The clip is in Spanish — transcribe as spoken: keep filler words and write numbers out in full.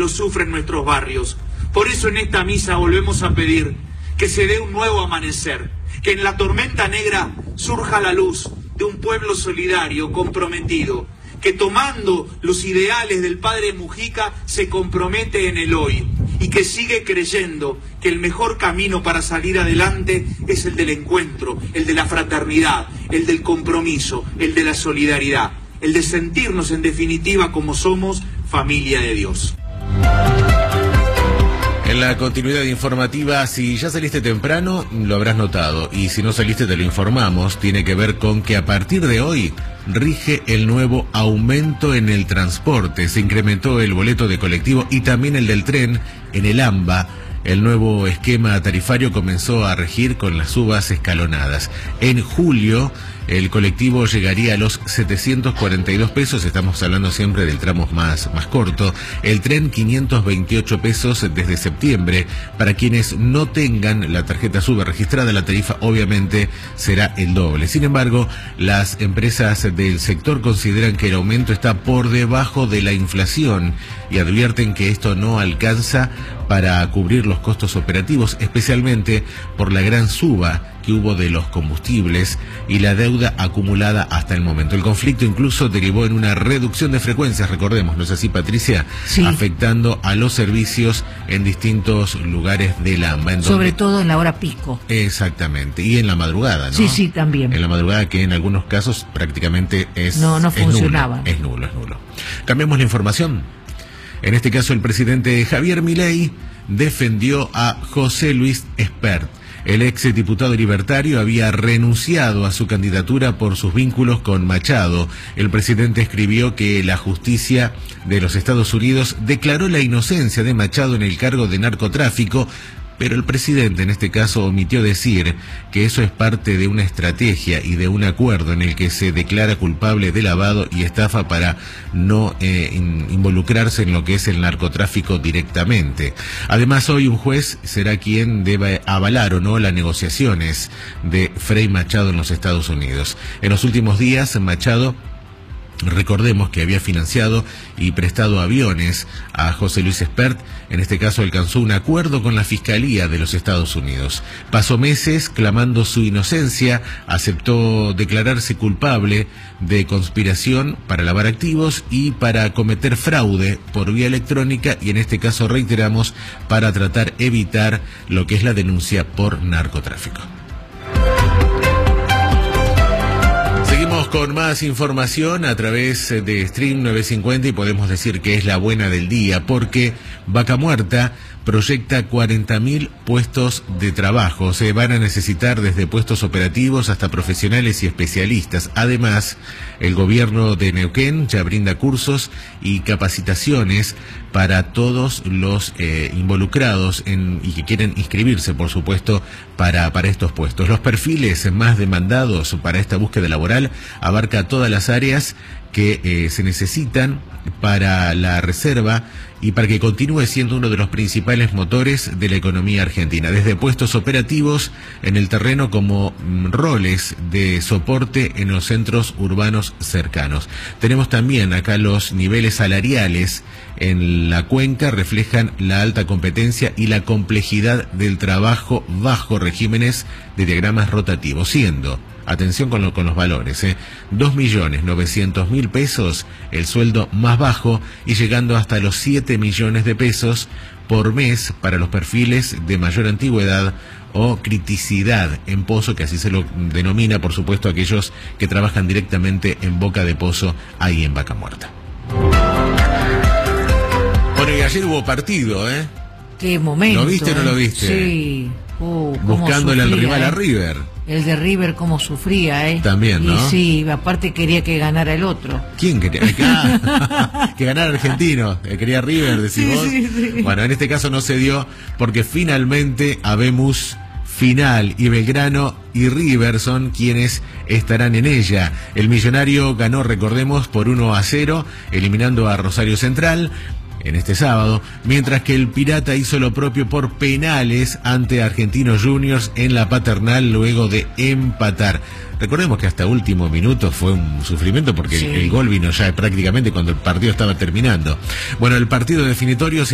lo sufren nuestros barrios. Por eso en esta misa volvemos a pedir que se dé un nuevo amanecer, que en la tormenta negra surja la luz de un pueblo solidario, comprometido, que tomando los ideales del padre Mujica se compromete en el hoy y que sigue creyendo que el mejor camino para salir adelante es el del encuentro, el de la fraternidad, el del compromiso, el de la solidaridad, el de sentirnos en definitiva como somos familia de Dios. En la continuidad informativa, si ya saliste temprano, lo habrás notado, y si no saliste te lo informamos, tiene que ver con que a partir de hoy rige el nuevo aumento en el transporte. Se incrementó el boleto de colectivo y también el del tren en el AMBA. El nuevo esquema tarifario comenzó a regir con las subas escalonadas. En julio, el colectivo llegaría a los setecientos cuarenta y dos pesos, estamos hablando siempre del tramo más, más corto. El tren, quinientos veintiocho pesos desde septiembre. Para quienes no tengan la tarjeta SUBE registrada, la tarifa obviamente será el doble. Sin embargo, las empresas del sector consideran que el aumento está por debajo de la inflación y advierten que esto no alcanza para cubrir los costos operativos, especialmente por la gran suba que hubo de los combustibles y la deuda acumulada hasta el momento. El conflicto incluso derivó en una reducción de frecuencias, recordemos, ¿no es así, Patricia? Sí. Afectando a los servicios en distintos lugares del AMBA. En Sobre donde... todo en la hora pico. Exactamente, y en la madrugada, ¿no? Sí, sí, también. En la madrugada, que en algunos casos prácticamente es No, no es funcionaba. nulo, es nulo, es nulo. Cambiamos la información. En este caso, el presidente Javier Milei defendió a José Luis Espert. El ex diputado libertario había renunciado a su candidatura por sus vínculos con Machado. El presidente escribió que la justicia de los Estados Unidos declaró la inocencia de Machado en el cargo de narcotráfico, pero el presidente en este caso omitió decir que eso es parte de una estrategia y de un acuerdo en el que se declara culpable de lavado y estafa para no eh, in, involucrarse en lo que es el narcotráfico directamente. Además, hoy un juez será quien deba avalar o no las negociaciones de Frei Machado en los Estados Unidos. En los últimos días, Machado, recordemos que había financiado y prestado aviones a José Luis Espert. En este caso alcanzó un acuerdo con la Fiscalía de los Estados Unidos. Pasó meses clamando su inocencia, aceptó declararse culpable de conspiración para lavar activos y para cometer fraude por vía electrónica, y en este caso reiteramos, para tratar de evitar lo que es la denuncia por narcotráfico. Seguimos con más información a través de Stream novecientos cincuenta y podemos decir que es la buena del día, porque Vaca Muerta proyecta cuarenta mil puestos de trabajo. Se van a necesitar desde puestos operativos hasta profesionales y especialistas. Además, el gobierno de Neuquén ya brinda cursos y capacitaciones para todos los eh, involucrados en, y que quieren inscribirse, por supuesto, para, para estos puestos. Los perfiles más demandados para esta búsqueda laboral abarca todas las áreas que eh, se necesitan para la reserva y para que continúe siendo uno de los principales motores de la economía argentina, desde puestos operativos en el terreno como mm, roles de soporte en los centros urbanos cercanos. Tenemos también acá los niveles salariales en la cuenca, reflejan la alta competencia y la complejidad del trabajo bajo regímenes de diagramas rotativos, siendo, atención con, lo, con los valores, ¿eh? dos millones novecientos mil pesos el sueldo más bajo y llegando hasta los siete millones de pesos por mes para los perfiles de mayor antigüedad o criticidad en pozo, que así se lo denomina, por supuesto, aquellos que trabajan directamente en boca de pozo ahí en Vaca Muerta. Bueno, y ayer hubo partido, ¿eh? Qué momento. ¿Lo viste o no lo viste? Sí. Uh, Buscándole al rival ¿eh? a River. El de River cómo sufría, ¿eh? También, ¿no? Y sí, aparte quería que ganara el otro. ¿Quién quería? Ah, que ganara Argentino. Quería River, decís sí, vos. Sí, sí. Bueno, en este caso no se dio porque finalmente habemos final y Belgrano y River son quienes estarán en ella. El Millonario ganó, recordemos, por uno a cero, eliminando a Rosario Central en este sábado, mientras que el Pirata hizo lo propio por penales ante Argentinos Juniors en la Paternal luego de empatar. Recordemos que hasta último minuto fue un sufrimiento porque sí. el, el gol vino ya prácticamente cuando el partido estaba terminando. Bueno, el partido definitorio se